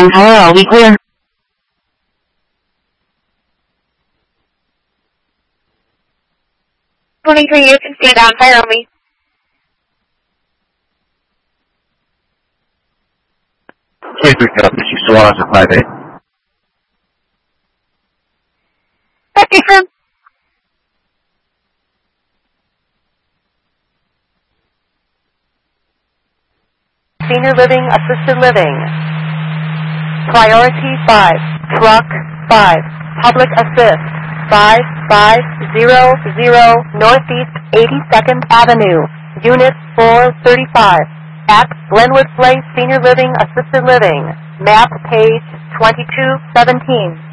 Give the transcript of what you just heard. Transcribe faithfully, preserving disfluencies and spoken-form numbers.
Tower, all we clear. twenty-three, you can stand down. Fire on me. twenty-three, cut up. You still on us at five eight. Okay, firm. Senior Living, Assisted Living. Priority five. Truck five. Public Assist. five five zero zero Northeast eighty-second Avenue. Unit four thirty-five. At Glenwood Place Senior Living, Assisted Living. Map page twenty-two seventeen.